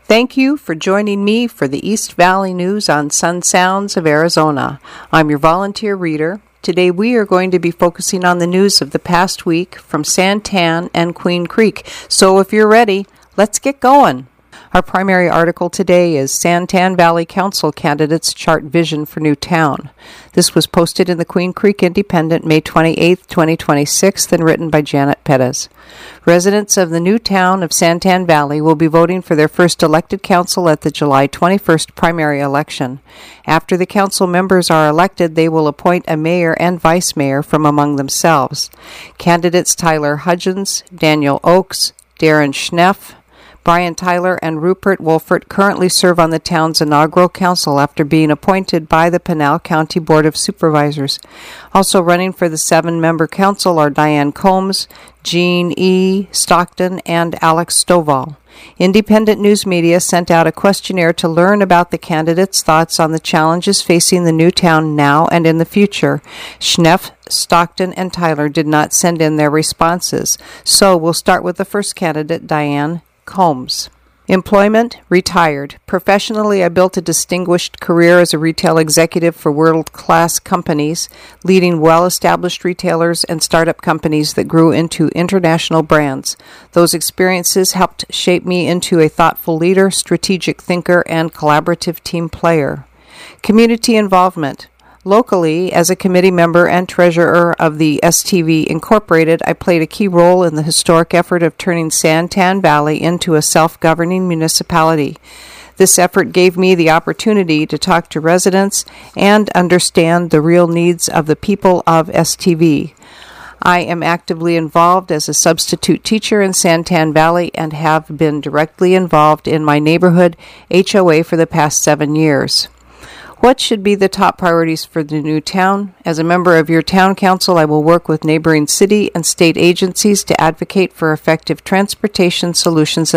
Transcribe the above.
Thank you for joining me for the East Valley News on Sun Sounds of Arizona. I'm your volunteer reader. Today we are going to be focusing on the news of the past week from Santan and Queen Creek. So if you're ready, let's get going. Our primary article today is Santan Valley Council Candidates Chart Vision for New Town. This was posted in the Queen Creek Independent May 28, 2026, and written by Janet Pettis. Residents of the new town of Santan Valley will be voting for their first elected council at the July 21st primary election. After the council members are elected, they will appoint a mayor and vice mayor from among themselves. Candidates Tyler Hudgens, Daniel Oakes, Darren Schneff, Brian Tyler, and Rupert Wolfert currently serve on the town's inaugural council after being appointed by the Pinal County Board of Supervisors. Also running for the 7-member council are Diane Combs, Jean E. Stockton, and Alex Stovall. Independent news media sent out a questionnaire to learn about the candidates' thoughts on the challenges facing the new town now and in the future. Schneff, Stockton, and Tyler did not send in their responses. So we'll start with the first candidate, Diane Combs. Employment, retired. Professionally, I built a distinguished career as a retail executive for world-class companies, leading well-established retailers and startup companies that grew into international brands. Those experiences helped shape me into a thoughtful leader, strategic thinker, and collaborative team player. Community involvement. Locally, as a committee member and treasurer of the STV Incorporated, I played a key role in the historic effort of turning Santan Valley into a self-governing municipality. This effort gave me the opportunity to talk to residents and understand the real needs of the people of STV. I am actively involved as a substitute teacher in Santan Valley and have been directly involved in my neighborhood HOA for the past 7 years. What should be the top priorities for the new town? As a member of your town council, I will work with neighboring city and state agencies to advocate for effective transportation solutions